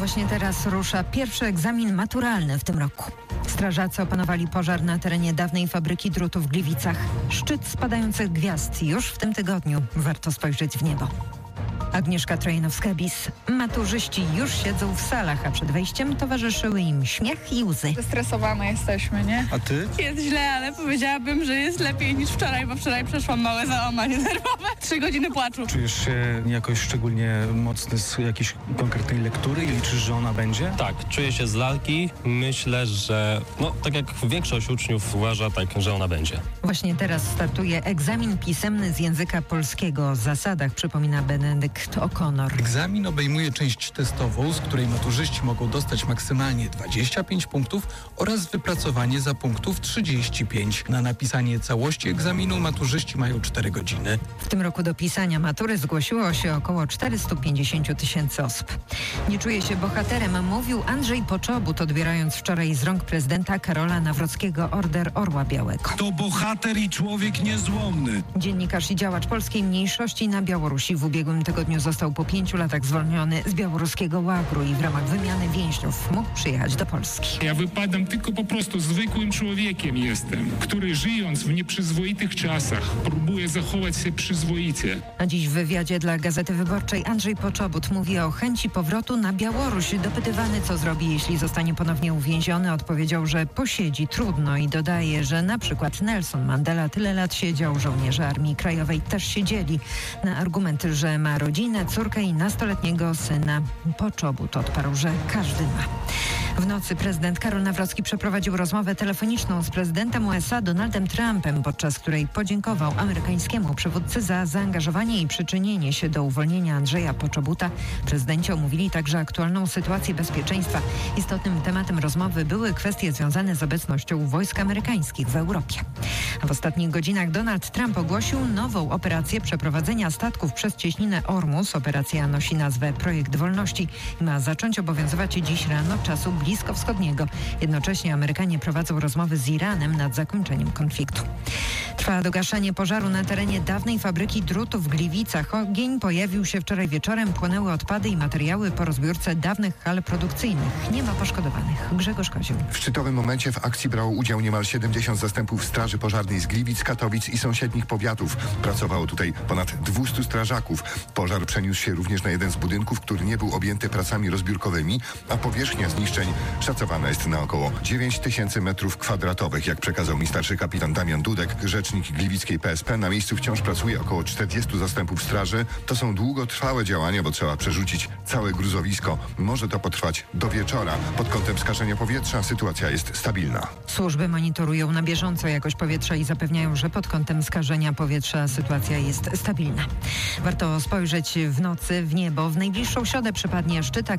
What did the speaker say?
Właśnie teraz rusza pierwszy egzamin maturalny w tym roku. Strażacy opanowali pożar na terenie dawnej fabryki drutu w Gliwicach. Szczyt spadających gwiazd już w tym tygodniu. Warto spojrzeć w niebo. Agnieszka Trojanowska-Bis. Maturzyści już siedzą w salach, a przed wejściem towarzyszyły im śmiech i łzy. Zestresowane jesteśmy, nie? A ty? Jest źle, ale powiedziałabym, że jest lepiej niż wczoraj, bo wczoraj przeszłam małe załamanie nerwowe. 3 godziny płaczu. Czujesz się jakoś szczególnie mocny z jakiejś konkretnej lektury i liczysz, że ona będzie? Tak, czuję się z lalki. Myślę, że tak jak większość uczniów uważa, tak, że ona będzie. Właśnie teraz startuje egzamin pisemny z języka polskiego. O zasadach przypomina Benedykt O'Connor. Egzamin obejmuje część testową, z której maturzyści mogą dostać maksymalnie 25 punktów oraz wypracowanie za punktów 35. Na napisanie całości egzaminu maturzyści mają 4 godziny. W tym roku do pisania matury zgłosiło się około 450 000 osób. Nie czuje się bohaterem, mówił Andrzej Poczobut, odbierając wczoraj z rąk prezydenta Karola Nawrockiego Order Orła Białego. To bohater i człowiek niezłomny. Dziennikarz i działacz polskiej mniejszości na Białorusi w ubiegłym tygodniu został po 5 latach zwolniony z białoruskiego łagru i w ramach wymiany więźniów mógł przyjechać do Polski. Ja wypadam tylko po prostu zwykłym człowiekiem jestem, który żyjąc w nieprzyzwoitych czasach próbuje zachować się przyzwoicie. A dziś w wywiadzie dla Gazety Wyborczej Andrzej Poczobut mówi o chęci powrotu na Białoruś. Dopytywany, co zrobi, jeśli zostanie ponownie uwięziony, odpowiedział, że posiedzi trudno i dodaje, że na przykład Nelson Mandela tyle lat siedział, żołnierze Armii Krajowej też siedzieli. Na argument, że ma rodzinę, córkę i nastoletniego syna, Poczobut odparł, że każdy ma. W nocy prezydent Karol Nawrocki przeprowadził rozmowę telefoniczną z prezydentem USA Donaldem Trumpem, podczas której podziękował amerykańskiemu przywódcy za zaangażowanie i przyczynienie się do uwolnienia Andrzeja Poczobuta. Prezydenci omówili także aktualną sytuację bezpieczeństwa. Istotnym tematem rozmowy były kwestie związane z obecnością wojsk amerykańskich w Europie. A w ostatnich godzinach Donald Trump ogłosił nową operację przeprowadzenia statków przez cieśninę Ormus. Operacja nosi nazwę Projekt Wolności i ma zacząć obowiązywać dziś rano czasu bliskowschodniego. Jednocześnie Amerykanie prowadzą rozmowy z Iranem nad zakończeniem konfliktu. Trwa dogaszanie pożaru na terenie dawnej fabryki drutu w Gliwicach. Ogień pojawił się wczoraj wieczorem. Płonęły odpady i materiały po rozbiórce dawnych hal produkcyjnych. Nie ma poszkodowanych. Grzegorz Kozioł. W szczytowym momencie w akcji brało udział niemal 70 zastępów straży pożarnej z Gliwic, Katowic i sąsiednich powiatów. Pracowało tutaj ponad 200 strażaków. Pożar przeniósł się również na jeden z budynków, który nie był objęty pracami rozbiórkowymi, a powierzchnia zniszczeń szacowana jest na około 9000 m2. Jak przekazał mi starszy kapitan Damian Dudek, rzecznik gliwickiej PSP, na miejscu wciąż pracuje około 40 zastępów straży. To są długotrwałe działania, bo trzeba przerzucić całe gruzowisko. Może to potrwać do wieczora. Pod kątem skażenia powietrza sytuacja jest stabilna. Służby monitorują na bieżąco jakość powietrza i zapewniają, że pod kątem skażenia powietrza sytuacja jest stabilna. Warto spojrzeć w nocy w niebo. W najbliższą środę przypadnie szczyt